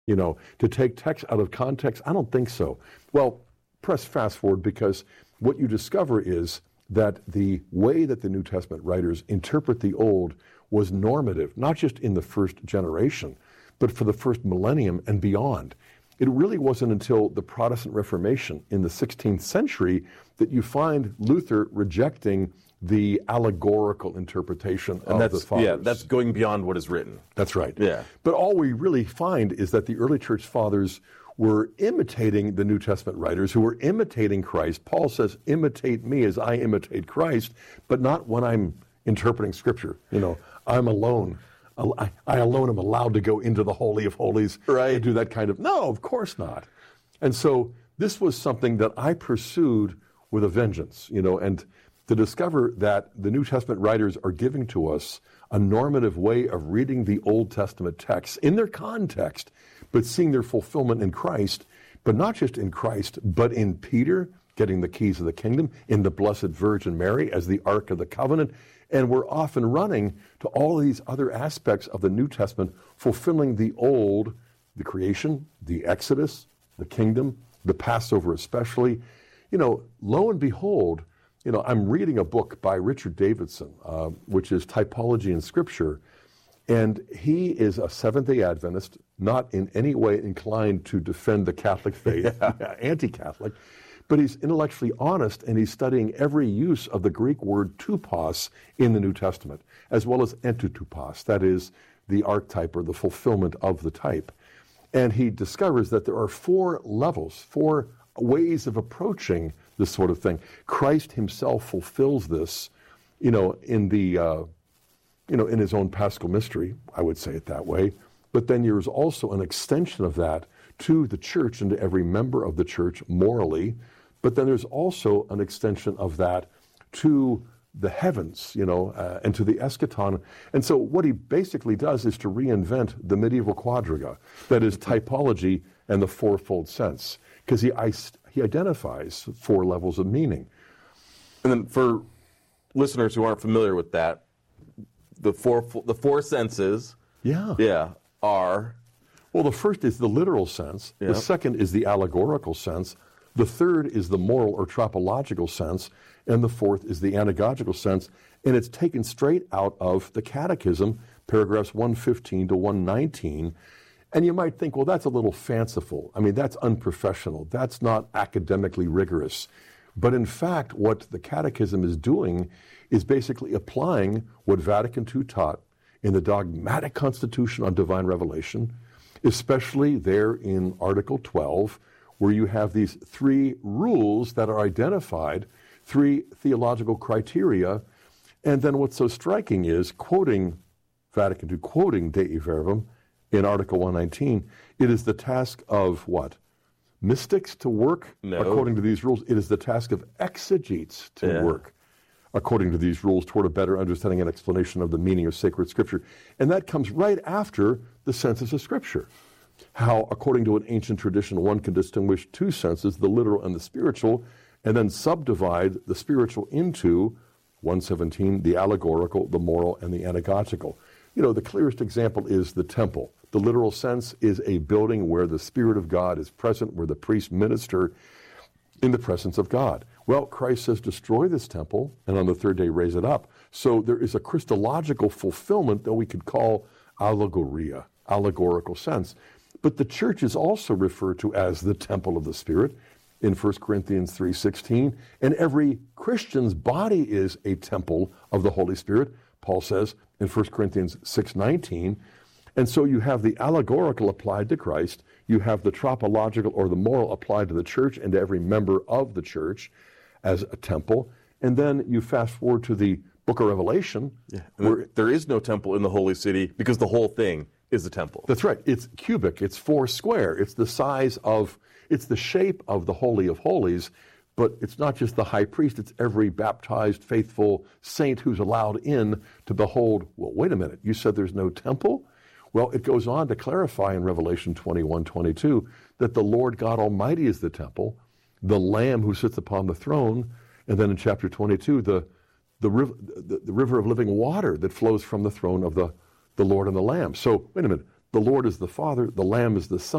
To take text out of context, I don't think so. Well, press fast forward, because what you discover is that the way that the New Testament writers interpret the Old was normative, not just in the first generation, but for the first millennium and beyond. It really wasn't until the Protestant Reformation in the 16th century that you find Luther rejecting the allegorical interpretation of the fathers. Yeah, that's going beyond what is written. That's right. Yeah. But all we really find is that the early church fathers were imitating the New Testament writers who were imitating Christ. Paul says, imitate me as I imitate Christ, but not when I'm interpreting Scripture. I'm alone. I alone am allowed to go into the Holy of Holies and do that kind of... No, of course not. And so this was something that I pursued with a vengeance, and to discover that the New Testament writers are giving to us a normative way of reading the Old Testament texts in their context, but seeing their fulfillment in Christ, but not just in Christ, but in Peter, getting the keys of the kingdom, in the Blessed Virgin Mary as the Ark of the Covenant. And we're often running to all of these other aspects of the New Testament, fulfilling the Old, the creation, the Exodus, the kingdom, the Passover especially. Lo and behold, I'm reading a book by Richard Davidson, which is Typology in Scripture, and he is a Seventh-day Adventist, not in any way inclined to defend the Catholic faith, anti-Catholic, but he's intellectually honest, and he's studying every use of the Greek word tupos in the New Testament, as well as entotupos, that is the archetype or the fulfillment of the type. And he discovers that there are 4 levels, 4 ways of approaching this sort of thing. Christ himself fulfills this, in his own Paschal mystery, I would say it that way. But then there is also an extension of that to the church and to every member of the church morally. But then there's also an extension of that to the heavens, and to the eschaton. And so what he basically does is to reinvent the medieval quadriga, that is typology and the fourfold sense, because he identifies 4 levels of meaning. And then for listeners who aren't familiar with that, the four senses are... Well, the first is the literal sense. The second is the allegorical sense. The third is the moral or tropological sense. And the fourth is the anagogical sense. And it's taken straight out of the Catechism, paragraphs 115 to 119. And you might think, well, that's a little fanciful. I mean, that's unprofessional. That's not academically rigorous. But in fact, what the Catechism is doing is basically applying what Vatican II taught in the dogmatic Constitution on Divine Revelation, especially there in Article 12, where you have these 3 rules that are identified, 3 theological criteria. And then what's so striking is, quoting Vatican II, quoting Dei Verbum in Article 119, it is the task of what? Mystics to work according to these rules. It is the task of exegetes to work according to these rules toward a better understanding and explanation of the meaning of sacred Scripture. And that comes right after the senses of Scripture. How, according to an ancient tradition, one can distinguish 2 senses, the literal and the spiritual, and then subdivide the spiritual into 117, the allegorical, the moral, and the anagogical. The clearest example is the temple. The literal sense is a building where the Spirit of God is present, where the priests minister in the presence of God. Well, Christ says, destroy this temple, and on the 3rd day raise it up. So there is a Christological fulfillment that we could call allegoria, allegorical sense. But the church is also referred to as the temple of the Spirit in 1 Corinthians 3:16. And every Christian's body is a temple of the Holy Spirit, Paul says in 1 Corinthians 6:19. And so you have the allegorical applied to Christ, you have the tropological or the moral applied to the church and to every member of the church as a temple. And then you fast forward to the book of Revelation. Where there is no temple in the holy city because the whole thing is the temple. That's right. It's cubic. It's 4 square. It's the shape of the Holy of Holies, but it's not just the high priest. It's every baptized, faithful saint who's allowed in to behold. Well, wait a minute. You said there's no temple? Well, it goes on to clarify in Revelation 21:22 that the Lord God Almighty is the temple, the Lamb who sits upon the throne, and then in chapter 22, the river of living water that flows from the throne of the Lord and the Lamb. So, wait a minute. The Lord is the Father, the Lamb is the Son.